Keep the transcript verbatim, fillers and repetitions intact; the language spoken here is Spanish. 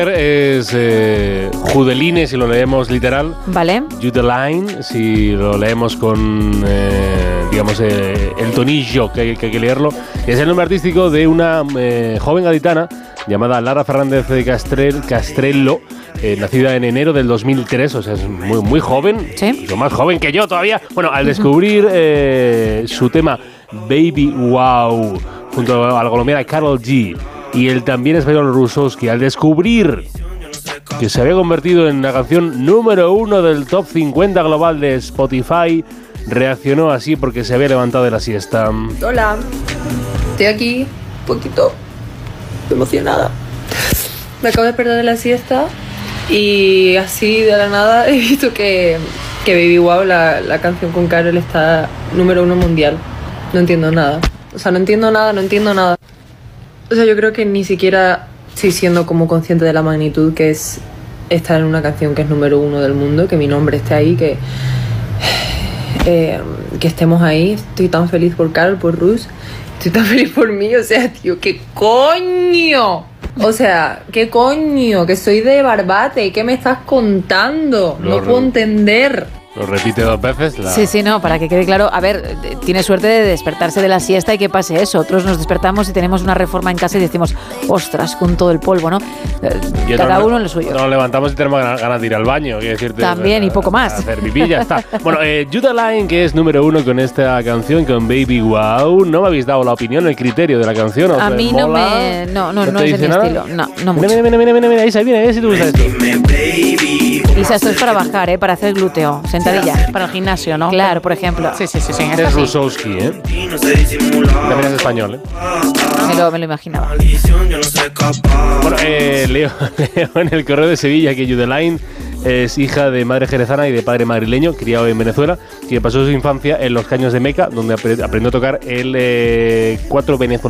Es eh, Judeline, si lo leemos literal. Vale. Judeline, si lo leemos con, eh, digamos, eh, el tonillo que hay, que hay que leerlo. Es el nombre artístico de una eh, joven gaditana llamada Lara Fernández de Castrel, Castrello, eh, nacida en enero del dos mil tres, o sea, es muy, muy joven. Sí. Lo más joven que yo todavía. Bueno, al descubrir eh, su tema Baby Wow, junto a la colombiana Karol G, y el también español Rusowski, al descubrir que se había convertido en la canción número uno del top cincuenta global de Spotify, reaccionó así porque se había levantado de la siesta. Hola, estoy aquí un poquito emocionada. Me acabo de perder de la siesta y así de la nada he visto que, que Baby Wow, la, la canción con Karol, está número uno mundial. No entiendo nada. O sea, no entiendo nada, no entiendo nada. O sea, yo creo que ni siquiera estoy siendo como consciente de la magnitud que es estar en una canción que es número uno del mundo, que mi nombre esté ahí, que, eh, que estemos ahí. Estoy tan feliz por Karol, por Rus, estoy tan feliz por mí. O sea, tío, ¿qué coño? O sea, ¿qué coño? Que soy de Barbate, ¿qué me estás contando? No puedo entender. Lo repite dos veces. La... Sí, sí, no, para que quede claro. A ver, tiene suerte de despertarse de la siesta y que pase eso. Otros nos despertamos y tenemos una reforma en casa y decimos, ostras, con todo el polvo, ¿no? Yo Cada no, uno en lo suyo. Nos levantamos y tenemos ganas de ir al baño. Quiero decirte, también, a, y poco más. A hacer pipí, ya está. Bueno, eh, Judeline, que es número uno con esta canción, con Baby Wow. ¿No me habéis dado la opinión, el criterio de la canción? A mí no mola? me... No, no, no, no te es de mi nada? estilo. No, no mucho. Mira, mira, mira, mira, mira, Isa, mira, si te gusta esto. Isa, esto es para bajar, ¿eh? Para hacer glúteo, sentadilla. Para el gimnasio, ¿no? Claro, por ejemplo. Sí, sí, sí, sí. Este es Rusowski, ¿eh? También es español, ¿eh? Me lo, me lo imaginaba. Bueno, eh, leo, leo en el correo de Sevilla que Judeline es hija de madre jerezana y de padre madrileño, criado en Venezuela, que pasó su infancia en los caños de Meca, donde aprendió a tocar el eh, cuatro venezolano.